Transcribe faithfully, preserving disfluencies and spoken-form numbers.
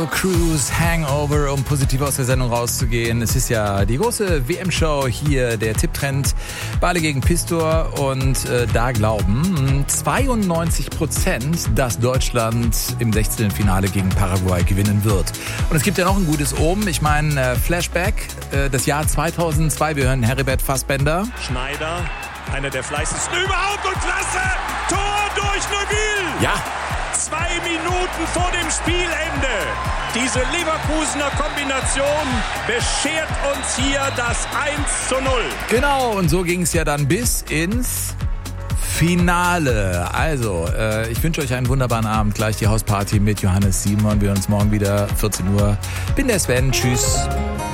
Cruise Hangover, um positiv aus der Sendung rauszugehen. Es ist ja die große W M-Show hier, der Tipptrend Bale gegen Pistor und äh, da glauben zweiundneunzig Prozent, dass Deutschland im Sechzehntelfinale gegen Paraguay gewinnen wird. Und es gibt ja noch ein gutes Omen. Ich meine äh, Flashback, äh, das Jahr zweitausendzwei. Wir hören Heribert Fassbender. Schneider, einer der fleißigsten überhaupt und klasse! Tor durch Neuville! Ja. Zwei Minuten vor dem Spielende. Diese Leverkusener Kombination beschert uns hier das eins zu null. Genau, und so ging es ja dann bis ins Finale. Also, äh, ich wünsche euch einen wunderbaren Abend. Gleich die Hausparty mit Johannes Simon. Wir hören uns morgen wieder, vierzehn Uhr. Bin der Sven. Tschüss.